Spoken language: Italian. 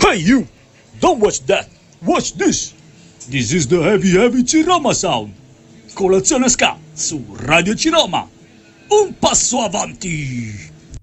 Hey you! Don't watch that! Watch this! This is the heavy Ciroma sound! Colazione ska su Radio Ciroma! Un passo avanti!